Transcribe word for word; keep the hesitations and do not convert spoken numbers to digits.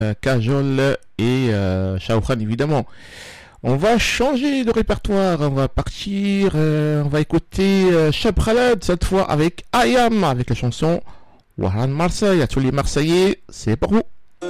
Kajol et euh, Shah Rukh Khan évidemment. On va changer de répertoire, on va partir, euh, on va écouter euh, Cheb Khaled cette fois avec Ayam, avec la chanson Wahan Marseille. À tous les Marseillais, c'est pour vous.